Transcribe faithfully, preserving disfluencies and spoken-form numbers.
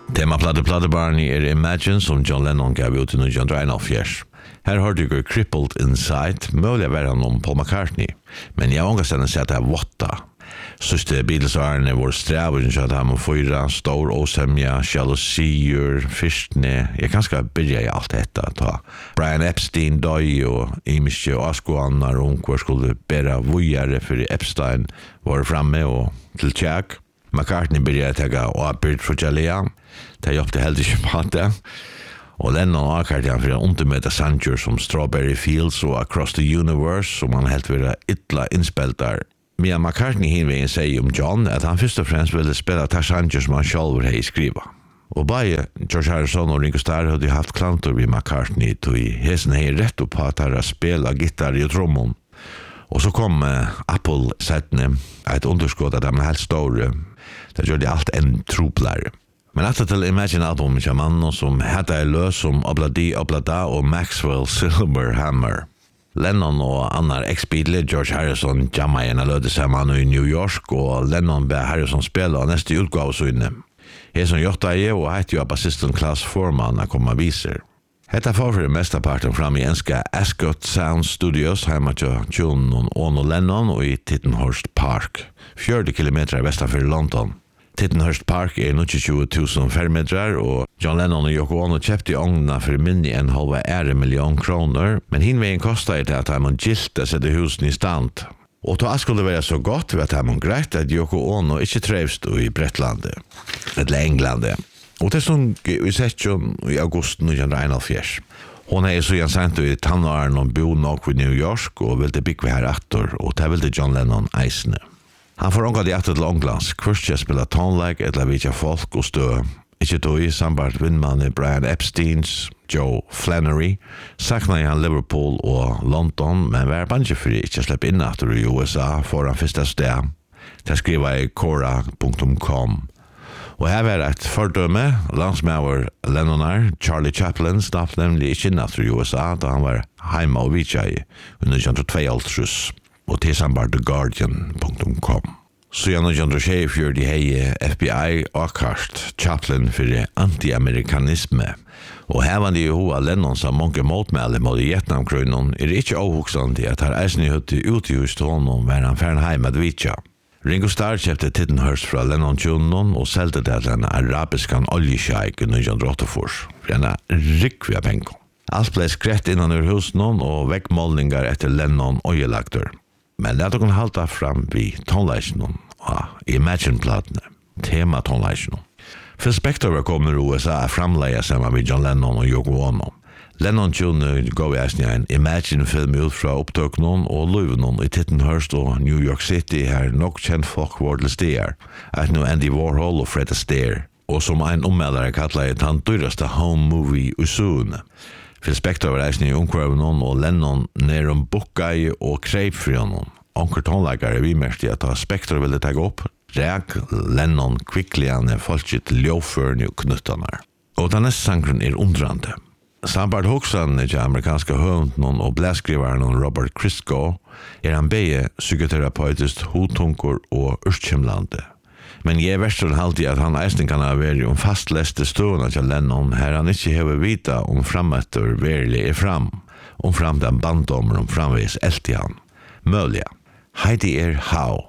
Tema platte plattebarn er Imagine som John Lennon gav ut i nitton einogfjørs. Her har du Crippled Inside, mulig å være om Paul McCartney, men jeg har ångest enn sett det Watta. Søste Beatles-årene var streven til at han må fyra, stor åsemja, jalousier, fyrstne. Jeg kan skal begynne i alt dette. Ta Brian Epstein døy og imiske og askoannar og hvor skulle bære vujere for Epstein var framme og til tjekk. McCartney begynte å ta avbyrd for Jalea. Det jobbte helt ikke på det. Og Lennon avkarte han for en undermøte sanger som Strawberry Fields og Across the Universe, som han helt ville ytla innspilt der. Mia McCartney hinvegen sier om John at han først og fremst ville spille tar sanger som han selv hei skriva. Og bare George Harrison og Ringo Starr hadde haft klantor ved McCartney til hesen hei rett opp at han spela gitar i trommon. Og så kom uh, Apple settene et underskott at de var helt store. Det gjør de alt en troplare. Men etter til Imagine albumet av mannen som hadde en løs som Obladi Oblada og Maxwell Silver Hammer. Lennon og annar ex-Beatle, George Harrison, jamma igjen og lødde sammen i New York, og Lennon ber Harrison spille og neste utgave så inne. Jeg som gjort det og heit jo av bassisten Klaus Forman å komme viser. Hetta får for det meste parten fram i enska Ascot Sound Studios, hjemme til John og Ono Lennon og i Tittenhurst Park, fjørti kilometer vestanfor London. Tittenhurst Park er tjue tusen fermetrar, og John Lennon og Yoko Ono kjøpte i ångna for minni en halva ære million kroner, men hinvegen kostet det at han gilt å sette husen i stand. Og da skulle det være så godt ved at han greit at Yoko Ono ikke trevst i Bretlandet, eller Englandet. Og det stod i session i august nitton einogfjørs. Hon er så igjen sendt i tannaren og bo nok i New York og ville bygge her atter, og det ville John Lennon eisne. Han får ångat i atter til Ånglands, først til å spille tonelike eller vidja folk og stø. Ikke tog i sambart vindmanne Brian Epsteins, Joe Flannery, sakna i han Liverpool og London, men var banjefri ikke slipp inn atter i U S A foran fyrsta sted. Det skriva i Cora punktum com. Og her var et fordømme, landsmaver Lennonar, Charlie Chaplin, snapp nemlig ikke inn atter i U S A da han var heima og vidja i under nitton tjueåtte. Og til sambart The Guardian punktum com. Så gjennom nitton tjuefjørs de hei F B I akkart Chaplin for anti-amerikanisme. Og her var det jo hoa Lennon som mange motmæle mot Vietnamkrunnen er ikke avhuksende at her eisen i høtte ut i hos honom var han fernheim med Vitja. Ringo Starr kjøpte Tittenhurst fra Lennon Tjunon og selte det til en arabiskan oljesjeik i nitton åttiåtte for en rikvig av penger. Alt ble skrett innan ur husen og vekkmålningar etter Lennon oljelagter. Men det kan halta fram vid tonleisjonen og Imagine-platene, tema tonleisjonen. Phil Spector var kommet i U S A framleia sammen med John Lennon og Yoko Ono. Lennon tjune gav eisne en Imagine-film ut fra opptøknen og Løyvenon i Tittenhurst og New York City her nok kjent folk var til steder, at nå Andy Warhol og Fred Astaire, og som en ommeldare kallet et han dyreste home movie usune. Phil Spector var eisne i omkvarvenon og Lennon ned om bukkai og kreipfrionon. Onker tonleikare vi merkte at Spector ville ta opp, rek Lennon kvikkligane folket ljåførne og knuttanar. Og denne sangren er undrande. Sambart hoksan er ikke amerikanske høvnden og blæskrivaren Robert Christgau er han beie psykoterapeutisk hodtunker og urskjemlande. Men jeg vet så alltid at han eisen kan ha vært om fastleste stående til Lennon her han ikke hever vita om frametter verlig er fram, om fram den banddommer om framvis eltig han. Mølja. Heidi er how.